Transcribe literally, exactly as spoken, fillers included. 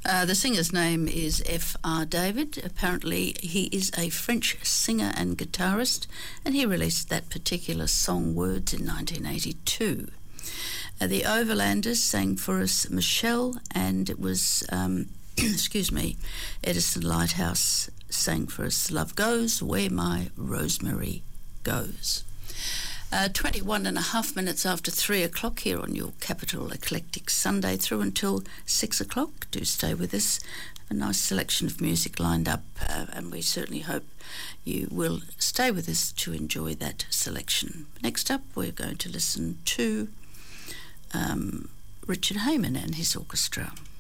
Uh, the singer's name is F R David. Apparently he is a French singer and guitarist, and he released that particular song, Words, in nineteen eighty-two. Uh, the Overlanders sang for us Michelle, and it was, um, excuse me, Edison Lighthouse sang for us Love Goes Where My Rosemary Goes. Uh, twenty-one and a half minutes after three o'clock here on your Capital Eclectic Sunday through until six o'clock. Do stay with us. A nice selection of music lined up, uh, and we certainly hope you will stay with us to enjoy that selection. Next up, we're going to listen to um, Richard Heyman and his orchestra.